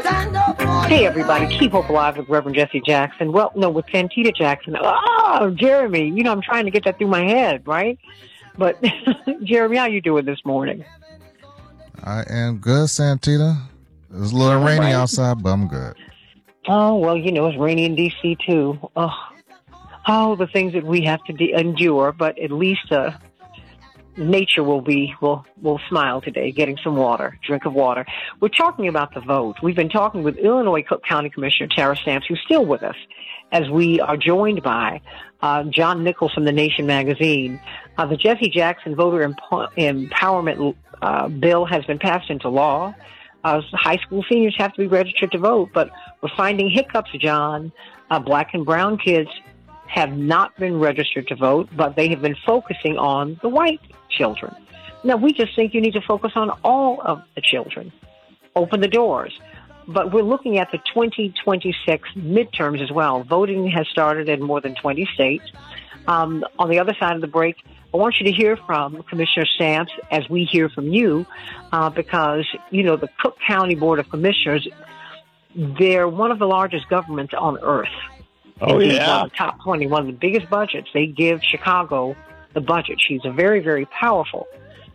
Hey, everybody. Keep Hope Alive with Reverend Jesse Jackson. Well, no, with Santita Jackson. Oh, Jeremy. You know, I'm trying to get that through my head, right? But, Jeremy, how you doing this morning? I am good, Santita. It's a little rainy outside, but I'm good. Oh, well, you know, it's rainy in D.C., too. Oh, the things that we have to endure, but at least nature will smile today, getting some water, drink of water. We're talking about the vote. We've been talking with Illinois Cook County Commissioner Tara Stamps, who's still with us, as we are joined by John Nichols from The Nation magazine. The Jesse Jackson voter empowerment bill has been passed into law. High school seniors have to be registered to vote, but we're finding hiccups, John. Black and brown kids have not been registered to vote, but they have been focusing on the white children. Now, we just think you need to focus on all of the children. Open the doors. But we're looking at the 2026 midterms as well. Voting has started in more than 20 states. On the other side of the break, I want you to hear from Commissioner Stamps as we hear from you, because, you know, the Cook County Board of Commissioners, they're one of the largest governments on earth. Oh, yeah. One of the top 20, one of the biggest budgets. They give Chicago the budget. She's a very, very powerful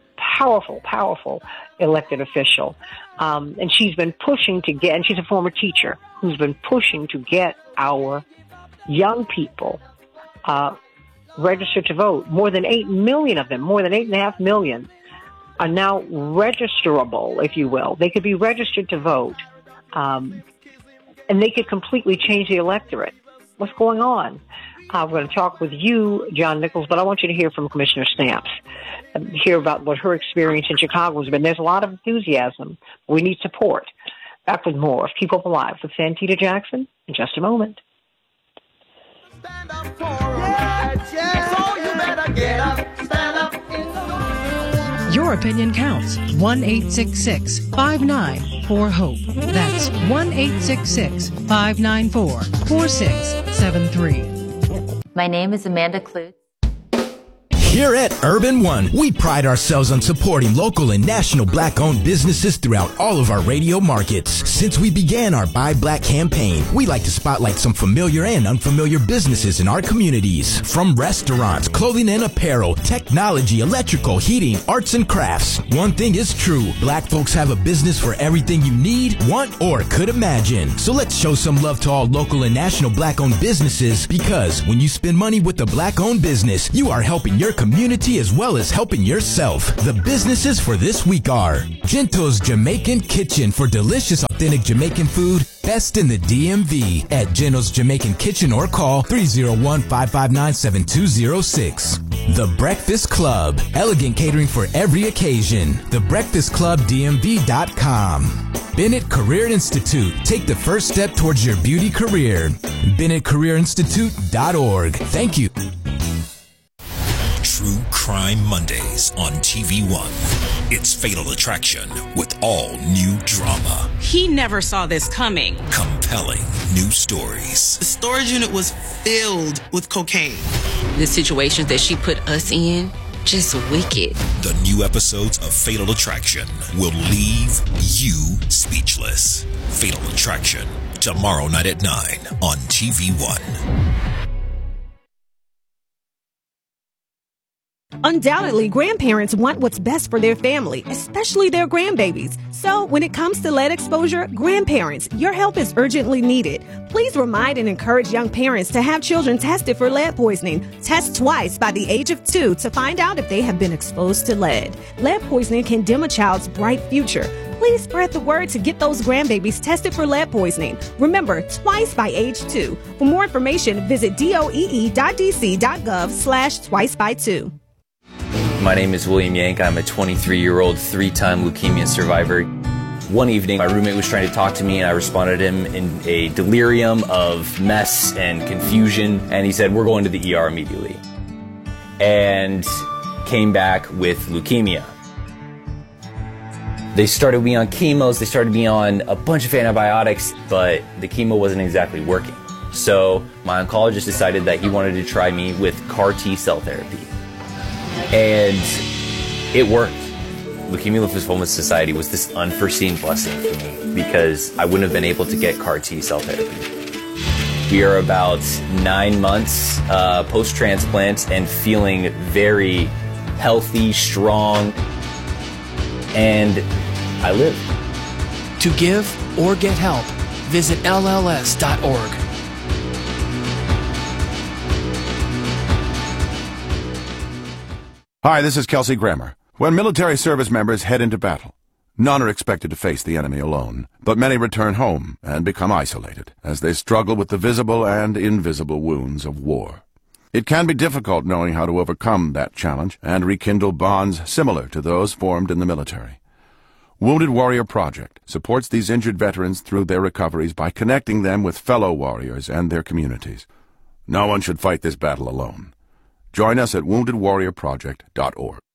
elected official. And she's been pushing to get, and she's a former teacher who's been pushing to get our young people registered to vote. More than 8 million of them, more than 8.5 million, are now registerable, if you will. They could be registered to vote, and they could completely change the electorate. What's going on? We're going to talk with you, John Nichols, but I want you to hear from Commissioner Stamps, hear about what her experience in Chicago has been. There's a lot of enthusiasm. We need support. Back with more of Keep Hope Alive with Santita Jackson in just a moment. Stand up for rights, yeah. So you better get up, stand up. Your opinion counts. 1-866-594-HOPE. That's 1-866-594-4673. My name is Amanda Klutz. Here at Urban One, we pride ourselves on supporting local and national Black-owned businesses throughout all of our radio markets. Since we began our Buy Black campaign, we like to spotlight some familiar and unfamiliar businesses in our communities. From restaurants, clothing and apparel, technology, electrical, heating, arts and crafts. One thing is true, Black folks have a business for everything you need, want, or could imagine. So let's show some love to all local and national Black-owned businesses, because when you spend money with a Black-owned business, you are helping your community as well as helping yourself. The businesses for this week are Gento's Jamaican Kitchen for delicious, authentic Jamaican food, best in the DMV, at Gento's Jamaican Kitchen, or call 301-559-7206. The Breakfast Club, elegant catering for every occasion. TheBreakfastClubDMV.com. Bennett Career Institute. Take the first step towards your beauty career. BennettCareerInstitute.org. Thank you. True Crime Mondays on TV One. It's Fatal Attraction with all new drama. He never saw this coming. Compelling new stories. The storage unit was filled with cocaine. The situations that she put us in, just wicked. The new episodes of Fatal Attraction will leave you speechless. Fatal Attraction, tomorrow night at 9 on TV One. Undoubtedly, grandparents want what's best for their family, especially their grandbabies. So when it comes to lead exposure, grandparents, your help is urgently needed. Please remind and encourage young parents to have children tested for lead poisoning. Test twice by the age of 2 to find out if they have been exposed to lead. Lead poisoning can dim a child's bright future. Please spread the word to get those grandbabies tested for lead poisoning. Remember, twice by age 2. For more information, visit doee.dc.gov/twice-by-2. My name is William Yank. I'm a 23-year-old, 3-time leukemia survivor. One evening, my roommate was trying to talk to me, and I responded to him in a delirium of mess and confusion, and he said, "We're going to the ER immediately." And came back with leukemia. They started me on chemos, they started me on a bunch of antibiotics, but the chemo wasn't exactly working. So my oncologist decided that he wanted to try me with CAR T cell therapy. And it worked. Leukemia Lymphoma Society was this unforeseen blessing for me because I wouldn't have been able to get CAR T cell therapy. We are about 9 months post-transplant and feeling very healthy, strong, and I live. To give or get help, visit LLS.org. Hi, this is Kelsey Grammer. When military service members head into battle, none are expected to face the enemy alone, but many return home and become isolated as they struggle with the visible and invisible wounds of war. It can be difficult knowing how to overcome that challenge and rekindle bonds similar to those formed in the military. Wounded Warrior Project supports these injured veterans through their recoveries by connecting them with fellow warriors and their communities. No one should fight this battle alone. Join us at woundedwarriorproject.org.